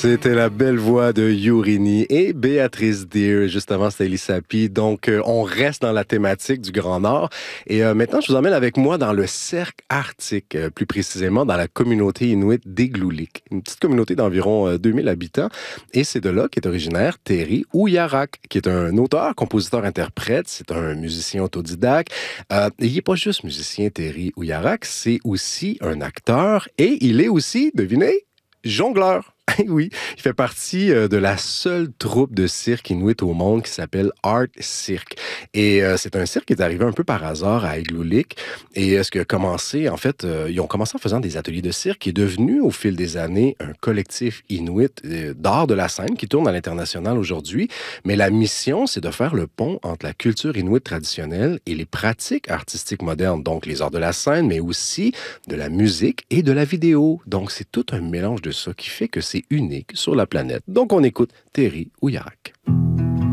C'était la belle voix de Yurini et Béatrice Deer. Juste avant, c'était Elissa Pi. Donc, on reste dans la thématique du Grand Nord. Et maintenant, je vous emmène avec moi dans le cercle arctique, plus précisément dans la communauté inuit d'Igloolik. Une petite communauté d'environ 2000 habitants. Et c'est de là qu'est originaire Terry Ouyarak, qui est un auteur, compositeur, interprète. C'est un musicien autodidacte. Il n'est pas juste musicien, Terry Ouyarak, c'est aussi un acteur. Et il est aussi, devinez, jongleur. Oui, il fait partie de la seule troupe de cirque inuit au monde qui s'appelle Art Cirque. Et c'est un cirque qui est arrivé un peu par hasard à Igloolik. Et ce qui a commencé, en fait, ils ont commencé en faisant des ateliers de cirque qui est devenu, au fil des années, un collectif inuit d'art de la scène qui tourne à l'international aujourd'hui. Mais la mission, c'est de faire le pont entre la culture inuit traditionnelle et les pratiques artistiques modernes. Donc, les arts de la scène, mais aussi de la musique et de la vidéo. Donc, c'est tout un mélange de ça qui fait que c'est unique sur la planète. Donc, on écoute Terry Ouyarak.